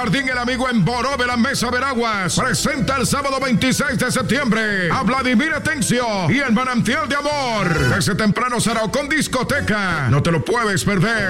Jardín El Amigo en Boró de la Mesa Veraguas presenta el sábado 26 de septiembre a Vladimir Atencio y el Manantial de Amor. Desde temprano será con discoteca. No te lo puedes perder.